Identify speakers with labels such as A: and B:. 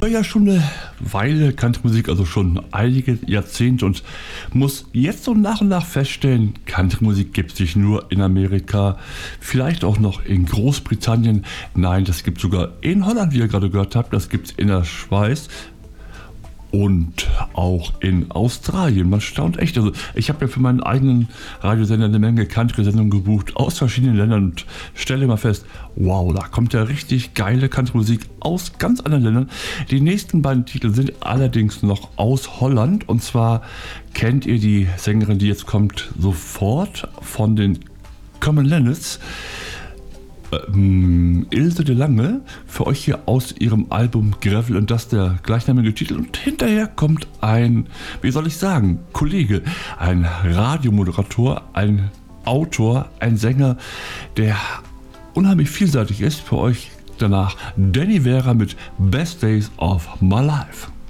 A: Ja, schon eine Weile Country-Musik, also schon einige Jahrzehnte, und muss jetzt so nach und nach feststellen, Country-Musik gibt es nicht nur in Amerika, vielleicht auch noch in Großbritannien. Nein, das gibt es sogar in Holland, wie ihr gerade gehört habt, das gibt es in der Schweiz und auch in Australien. Man staunt echt. Also ich habe ja für meinen eigenen Radiosender eine Menge Country-Sendungen gebucht aus verschiedenen Ländern und stelle mal fest, wow, da kommt ja richtig geile Country-Musik aus ganz anderen Ländern. Die nächsten beiden Titel sind allerdings noch aus Holland, und zwar kennt ihr die Sängerin, die jetzt kommt, sofort von den Common Linnets. Ilse de Lange, für euch hier aus ihrem Album Gravel, und das der gleichnamige Titel. Und hinterher kommt ein, wie soll ich sagen, Kollege, ein Radiomoderator, ein Autor, ein Sänger, der unheimlich vielseitig ist. Für euch danach Danny Vera mit Best Days of My Life.